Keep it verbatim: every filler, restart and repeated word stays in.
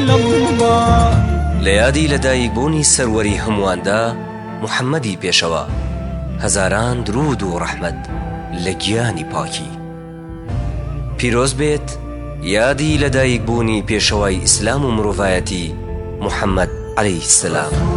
إلا الله. لە یادی لەدایکبوونی سەروەری هەموواندا محەممەدی پێشەوە، هەزاران درود و ڕەحمەت لە گیانی پاکی. پیرۆز بێت یادی لەدایکبوونی پێشەوای ئیسلام و مرۆڤایەتی محەممەد عەلەیهی السەلام.